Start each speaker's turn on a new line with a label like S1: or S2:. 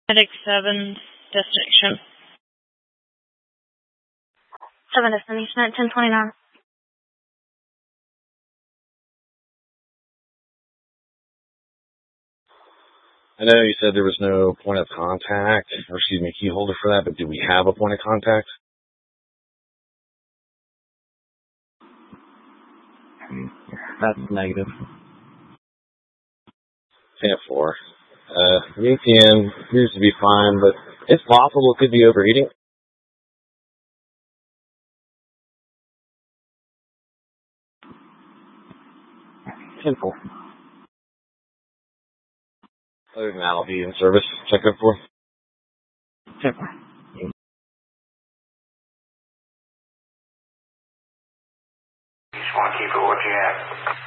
S1: Medic 7, destination.
S2: 7 destination at 1029.
S3: I know you said there was no point of contact, or excuse me, key holder for that, but do we have a point of contact?
S4: That's negative.
S3: 10-4. The ATM appears to be fine, but it's possible it could be overheating.
S4: Simple.
S3: Other than that, I'll be in service. Check up for.
S4: Simple.
S5: You just want to keep it what you have.